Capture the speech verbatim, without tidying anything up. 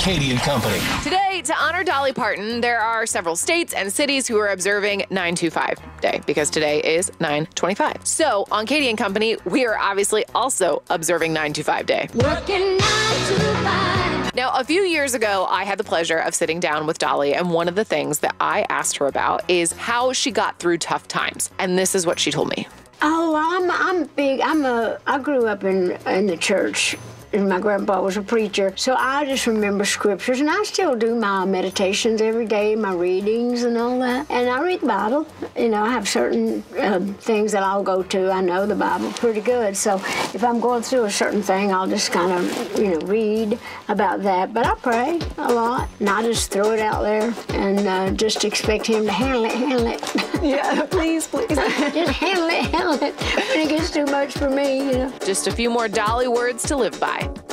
Katie and Company. Today, to honor Dolly Parton, there are several states and cities who are observing nine two five Day, because today is nine twenty-five. So, on Katie and Company, we are obviously also observing nine two five Day. Working nine to five. Now, a few years ago, I had the pleasure of sitting down with Dolly, and one of the things that I asked her about is how she got through tough times. And this is what she told me. Oh, I'm I'm big. I'm a. I grew up in in the church. And my grandpa was a preacher, so I just remember scriptures, and I still do my meditations every day, my readings and all that. And I read the Bible. You know, I have certain uh, things that I'll go to. I know the Bible pretty good, so if I'm going through a certain thing, I'll just kind of, you know, read about that. But I pray a lot, and I just throw it out there and uh, just expect Him to handle it, handle it. Yeah, please, please. Just handle it, handle it when it gets too much for me, you know. Just a few more Dolly words to live by.